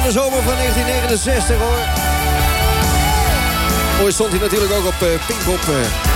de zomer van 1969 hoor. Mooi stond hij natuurlijk ook op Pinkpop.